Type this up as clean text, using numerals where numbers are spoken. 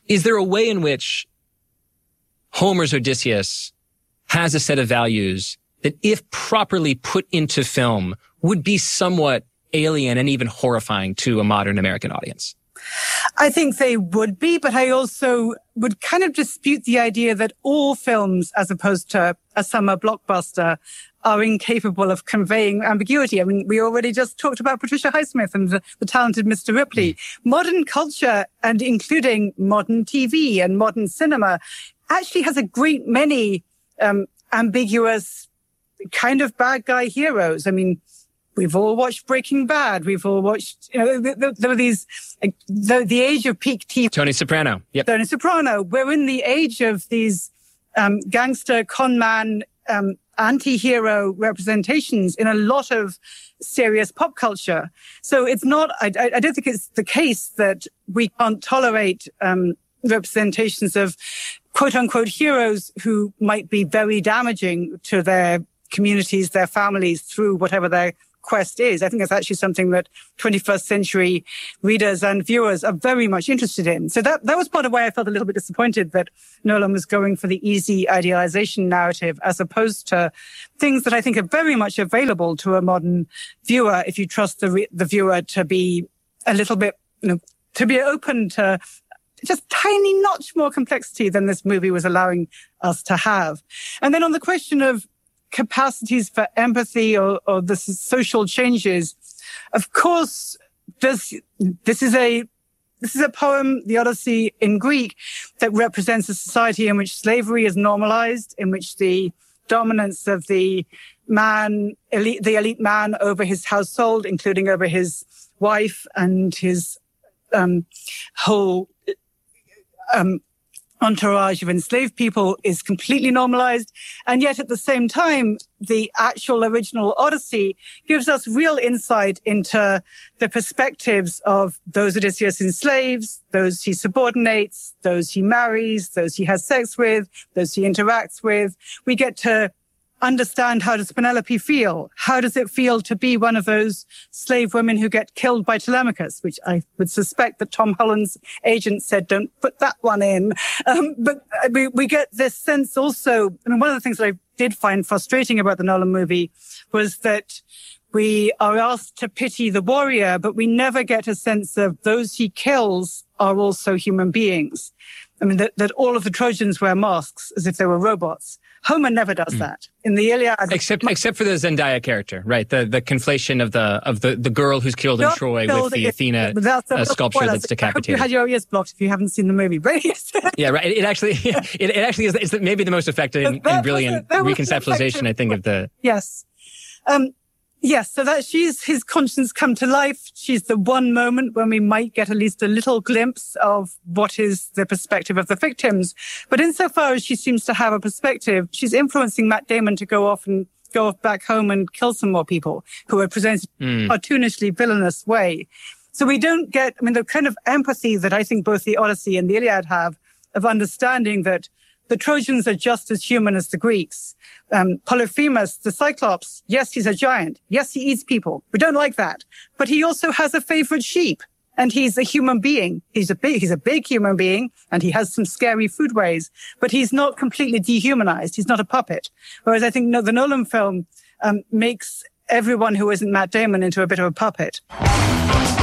Is there a way in which Homer's Odysseus has a set of values that, if properly put into film, would be somewhat alien and even horrifying to a modern American audience? I think they would be, but I also would kind of dispute the idea that all films, as opposed to a summer blockbuster, are incapable of conveying ambiguity. I mean, we already just talked about Patricia Highsmith and the talented Mr. Ripley. Modern culture, and including modern TV and modern cinema, actually has a great many ambiguous kind of bad guy heroes. I mean, we've all watched Breaking Bad. We've all watched, there are these, the age of peak TV. Tony Soprano. Yep. Tony Soprano. We're in the age of these gangster, con man, anti-hero representations in a lot of serious pop culture. So it's not, I don't think it's the case that we can't tolerate representations of quote unquote heroes who might be very damaging to their communities, their families, through whatever their quest is. I think that's actually something that 21st century readers and viewers are very much interested in. So that was part of why I felt a little bit disappointed that Nolan was going for the easy idealization narrative, as opposed to things that I think are very much available to a modern viewer if you trust the viewer to be a little bit, to be open to just tiny notch more complexity than this movie was allowing us to have. And then on the question of capacities for empathy or the social changes, of course, this is a poem, the Odyssey in Greek, that represents a society in which slavery is normalized, in which the dominance of the elite man over his household, including over his wife and his whole entourage of enslaved people, is completely normalized. And yet at the same time, the actual original Odyssey gives us real insight into the perspectives of those Odysseus enslaves, those he subordinates, those he marries, those he has sex with, those he interacts with. We get to understand, how does Penelope feel? How does it feel to be one of those slave women who get killed by Telemachus, which I would suspect that Tom Holland's agent said, don't put that one in. But we get this sense also, I mean, one of the things that I did find frustrating about the Nolan movie was that we are asked to pity the warrior, but we never get a sense of those he kills are also human beings. I mean, that all of the Trojans wear masks as if they were robots. Homer never does that. In the Iliad, except for the Zendaya character, right? The conflation of the girl who's killed in Troy with the Athena sculpture that's decapitated. You had your ears blocked if you haven't seen the movie. Yeah, right. It actually is. It's maybe the most effective and brilliant reconceptualization, I think, of the. Yes. Yes, so that she's his conscience come to life. She's the one moment when we might get at least a little glimpse of what is the perspective of the victims. But insofar as she seems to have a perspective, she's influencing Matt Damon to go off back home and kill some more people who are presented in a cartoonishly villainous way. So we don't get, the kind of empathy that I think both the Odyssey and the Iliad have, of understanding that the Trojans are just as human as the Greeks. Polyphemus, the Cyclops, yes, he's a giant. Yes, he eats people. We don't like that. But he also has a favorite sheep, and he's a human being. He's a big human being, and he has some scary foodways, but he's not completely dehumanized. He's not a puppet. Whereas I think the Nolan film makes everyone who isn't Matt Damon into a bit of a puppet.